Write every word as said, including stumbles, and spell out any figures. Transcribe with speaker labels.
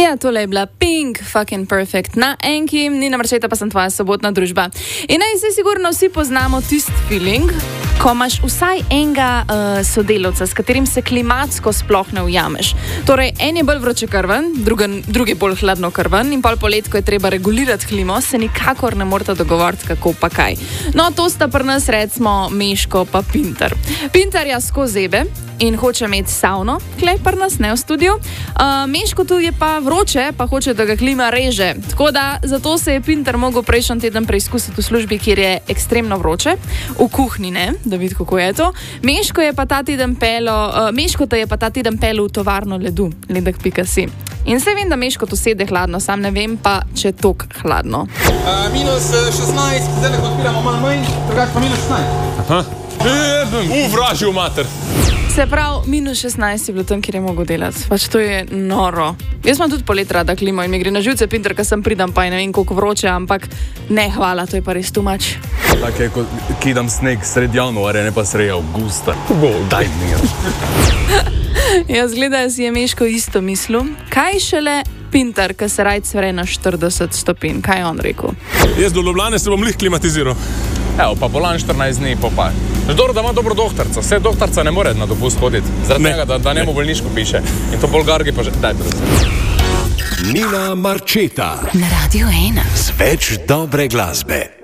Speaker 1: Ja, tole je bila Pink, fucking perfect. Na enki, Nina Marčeta, pa sem tvoja sobotna družba. In naj se sigurno vsi poznamo tisti feeling, ko imaš vsaj enega uh, sodelavca, s katerim se klimatsko sploh ne ujameš. Torej, en je bolj vročekrven, drugi bolj hladnokrven in pol polet, ko je treba regulirati klimo, se nikakor ne morata dogovoriti, kako pa kaj. No, to sta pri nas recimo Meško pa Pintar. Pintar je skozi zebe in hoče imeti savno, klej pri nas, ne v studiu. Uh, Meško tu je pa vroče, pa hoče, da ga klima reže. Tako da, zato se je Pintar mogel prejšnji teden preizkusiti v službi, kjer je ekstremno vroče, v kuhinji ne, da vidi, kako je to. Meško je pa ta teden pelo, uh, Meško te je pa ta teden pelo v tovarno ledu, ledek pika si. In se vem, da Meško tu sede hladno, sam ne vem pa, če tok hladno.
Speaker 2: Uh, minus šestnajst, zdaj lahko odpiramo malo manj, drugače pa minus šestnajst.
Speaker 3: Aha. U, vražil mater.
Speaker 1: Se pravi, minus šestnajst je bilo tam, kjer je mogel delati. Pač to je noro. Jaz imam tudi polet rada klimo in mi gre na živce, Pintar, ker sem pridam pa in ne vem koliko vroče, ampak ne, hvala, to je pa res too much.
Speaker 3: Tako je, kot kidam sneg sred januarja, ne pa sred avgusta. Bo, daj mir.
Speaker 1: Ja, zgleda, si je Meško isto mislil. Kaj šele Pintar, ki se rajc vre na štirideset stopinj? Kaj je on rekel?
Speaker 4: Jaz do Ljubljane se bom lih klimatiziral.
Speaker 3: Evo, pa bolan štirinajst dni, pa pa. Ždor, da ima dobro doktorca. Vse doktorca ne more na dopust hoditi. Zaradi tega, da, da njemu bolniško piše. In to bolgargi pa že... Daj,
Speaker 5: Nina Marčeta.
Speaker 6: Na Radio ena.
Speaker 5: Z več dobre glasbe.